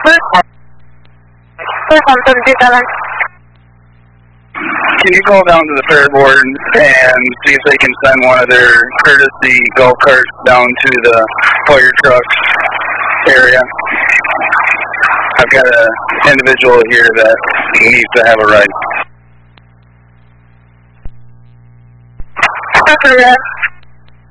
Can you call down to the fair board and see if they can send one of their courtesy golf carts down to the fire truck area? I've got an individual here that needs to have a ride. Okay.